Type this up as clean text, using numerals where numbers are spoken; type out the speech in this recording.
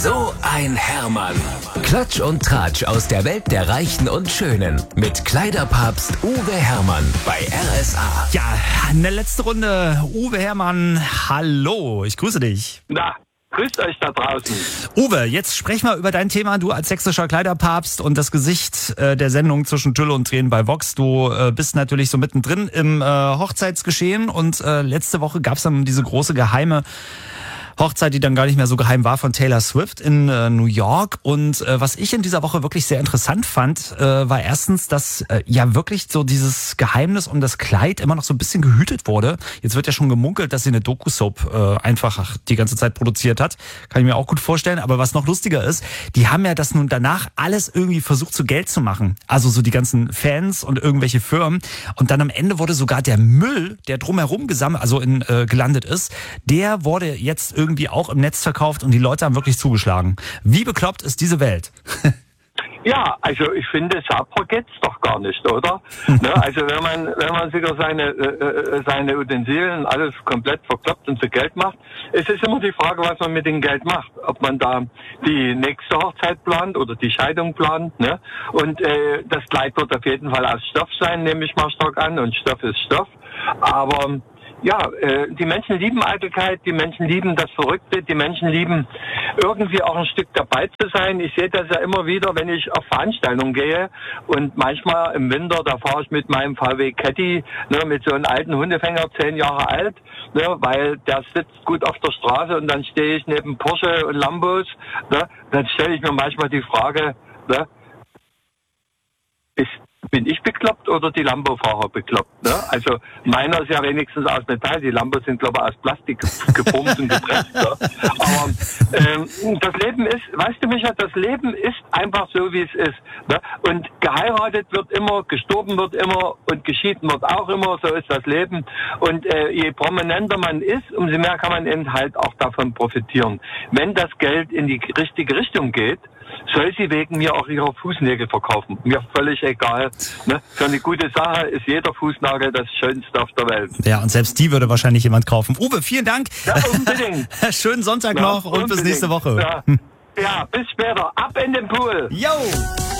So ein Herrmann. Klatsch und Tratsch aus der Welt der Reichen und Schönen. Mit Kleiderpapst Uwe Herrmann bei RSA. Ja, eine letzte Runde. Uwe Herrmann, hallo, ich grüße dich. Na, grüßt euch da draußen. Uwe, jetzt sprech mal über dein Thema. Du als sächsischer Kleiderpapst und das Gesicht der Sendung zwischen Tülle und Tränen bei Vox. Du bist natürlich so mittendrin im Hochzeitsgeschehen und letzte Woche gab es dann diese große geheime Hochzeit, die dann gar nicht mehr so geheim war, von Taylor Swift in New York. Und was ich in dieser Woche wirklich sehr interessant fand, war erstens, dass ja wirklich so dieses Geheimnis um das Kleid immer noch so ein bisschen gehütet wurde. Jetzt wird ja schon gemunkelt, dass sie eine Doku-Soap einfach die ganze Zeit produziert hat. Kann ich mir auch gut vorstellen. Aber was noch lustiger ist, die haben ja das nun danach alles irgendwie versucht zu Geld zu machen. Also so die ganzen Fans und irgendwelche Firmen. Und dann am Ende wurde sogar der Müll, der drumherum gelandet ist, der wurde jetzt irgendwie auch im Netz verkauft und die Leute haben wirklich zugeschlagen. Wie bekloppt ist diese Welt? Ja, also ich finde, sapper geht's doch gar nicht, oder? Ne, also wenn man sogar seine Utensilien alles komplett verkloppt und zu Geld macht, es ist immer die Frage, was man mit dem Geld macht. Ob man da die nächste Hochzeit plant oder die Scheidung plant, ne? Und das Kleid wird auf jeden Fall aus Stoff sein, nehme ich mal stark an, und Stoff ist Stoff. Aber ja, die Menschen lieben Eitelkeit, die Menschen lieben das Verrückte, die Menschen lieben irgendwie auch ein Stück dabei zu sein. Ich sehe das ja immer wieder, wenn ich auf Veranstaltungen gehe, und manchmal im Winter, da fahre ich mit meinem VW Caddy, ne, mit so einem alten Hundefänger, 10 Jahre alt, ne, weil der sitzt gut auf der Straße, und dann stehe ich neben Porsche und Lambos, ne, dann stelle ich mir manchmal die Frage, ne, bin ich bekloppt oder die Lambo-Fahrer bekloppt? Ne? Also meiner ist ja wenigstens aus Metall, die Lambos sind, glaube ich, aus Plastik geformt und gepresst. Ne? Aber das Leben ist, weißt du, Micha, das Leben ist einfach so, wie es ist. Ne? Und geheiratet wird immer, gestorben wird immer und geschieden wird auch immer, so ist das Leben. Und je prominenter man ist, umso mehr kann man eben halt auch davon profitieren. Wenn das Geld in die richtige Richtung geht, soll sie wegen mir auch ihre Fußnägel verkaufen. Mir völlig egal. Ne? Für eine gute Sache ist jeder Fußnagel das Schönste auf der Welt. Ja, und selbst die würde wahrscheinlich jemand kaufen. Uwe, vielen Dank. Ja, unbedingt. Schönen Sonntag noch und bis nächste Woche. Ja, bis später. Ab in den Pool. Yo!